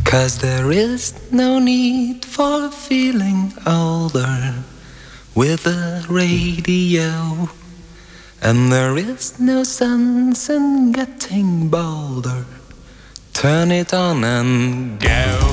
'Cause there is no need for feeling older with a radio, and there is no sense in getting bolder. Turn it on and go.